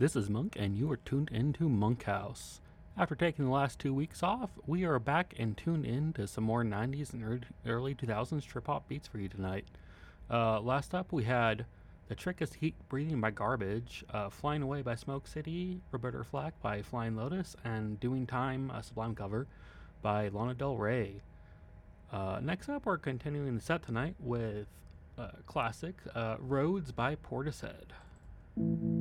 This is Monk, and you are tuned into Monk House. After taking the last 2 weeks off, we are back and tuned in to some more 90s and early 2000s trip hop beats for you tonight. Last up, we had The Trick is Heat Breathing by Garbage, Flying Away by Smoke City, Roberta Flack by Flying Lotus, and Doing Time, a Sublime cover by Lana Del Rey. Next up, we're continuing the set tonight with classic Roads by Portishead.